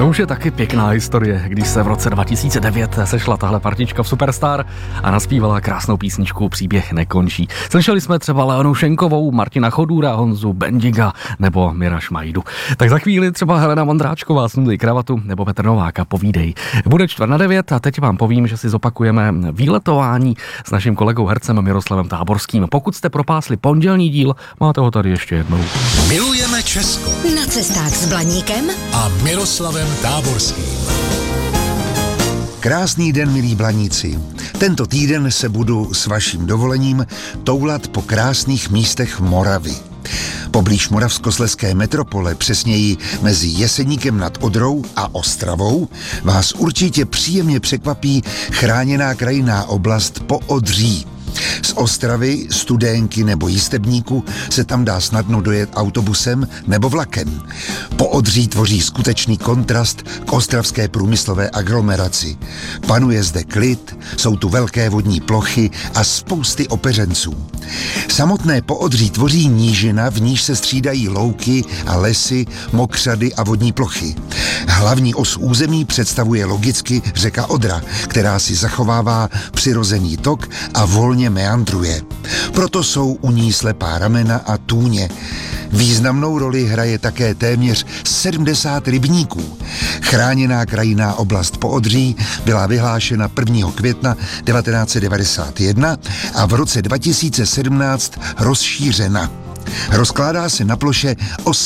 To už je taky pěkná historie, když se v roce 2009 sešla tahle partička v Superstar a naspívala krásnou písničku Příběh nekončí. Slyšeli jsme třeba Leonu Šenkovou, Martina Chodůra, Honzu Bendiga nebo Mira Šmajdu. Tak za chvíli třeba Helena Vondráčková, Snudlý kravatu nebo Petr Novák a Povídej. Bude 8:45 a teď vám povím, že si zopakujeme výletování s naším kolegou hercem Miroslavem Táborským. Pokud jste propásli pondělní díl, máte ho tady ještě jednou. Milujeme Česko. Na cestách s Blaníkem A Miroslavem Táborským. Krásný den, milí Blaníci. Tento týden se budu s vaším dovolením toulat po krásných místech Moravy. Poblíž moravskoslezské metropole, přesněji mezi Jeseníkem nad Odrou a Ostravou, vás určitě příjemně překvapí chráněná krajinná oblast Poodří. Z Ostravy, Studénky nebo Jistebníku se tam dá snadno dojet autobusem nebo vlakem. Poodří tvoří skutečný kontrast k ostravské průmyslové aglomeraci. Panuje zde klid, jsou tu velké vodní plochy a spousty opeřenců. Samotné Poodří tvoří nížina, v níž se střídají louky a lesy, mokřady a vodní plochy. Hlavní os území představuje logicky řeka Odra, která si zachovává přirozený tok a volně meandruje. Proto jsou u ní slepá ramena a tůně. Významnou roli hraje také téměř 70 rybníků. Chráněná krajinná oblast Poodří byla vyhlášena 1. května 1991 a v roce 2017 rozšířena. Rozkládá se na ploše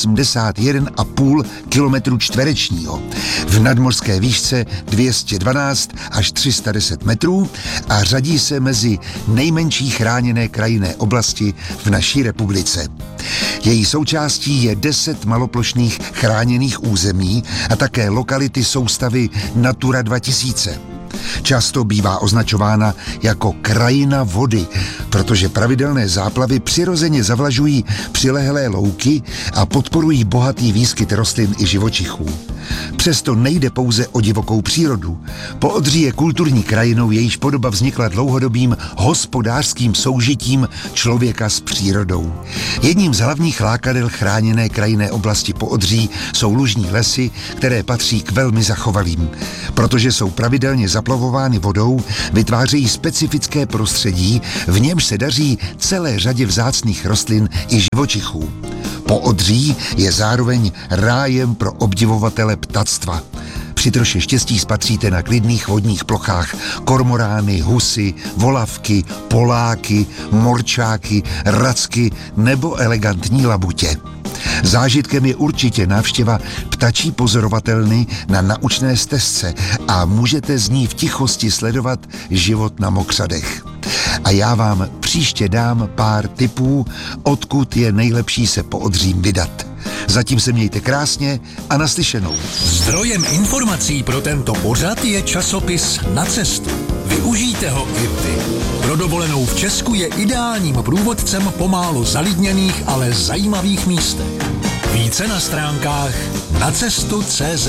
81,5 km čtverečního, v nadmořské výšce 212 až 310 metrů a řadí se mezi nejmenší chráněné krajinné oblasti v naší republice. Její součástí je 10 maloplošných chráněných území a také lokality soustavy Natura 2000. Často bývá označována jako krajina vody, protože pravidelné záplavy přirozeně zavlažují přilehlé louky a podporují bohatý výskyt rostlin i živočichů. Přesto nejde pouze o divokou přírodu. Poodří je kulturní krajinou, jejíž podoba vznikla dlouhodobým hospodářským soužitím člověka s přírodou. Jedním z hlavních lákadel chráněné krajinné oblasti Poodří jsou lužní lesy, které patří k velmi zachovalým. Protože jsou pravidelně zaplavovány vodou, vytvářejí specifické prostředí, v němž se daří celé řadě vzácných rostlin i živočichů. Poodří je zároveň rájem pro obdivovatele ptactva. Při troše štěstí spatříte na klidných vodních plochách kormorány, husy, volavky, poláky, morčáky, racky nebo elegantní labutě. Zážitkem je určitě návštěva ptačí pozorovatelny na naučné stezce a můžete z ní v tichosti sledovat život na mokřadech. A já vám příště dám pár tipů, odkud je nejlepší se Poodřím vydat. Zatím se mějte krásně a naslyšenou. Zdrojem informací pro tento pořad je časopis Na cestu. Využijte ho i vy. Pro dovolenou v Česku je ideálním průvodcem po málo zalidněných, ale zajímavých místech. Více na stránkách nacestu.cz.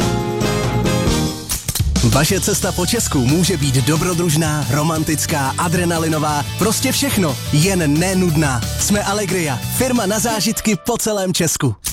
Vaše cesta po Česku může být dobrodružná, romantická, adrenalinová, prostě všechno, jen nenudná. Jsme Allegria, firma na zážitky po celém Česku.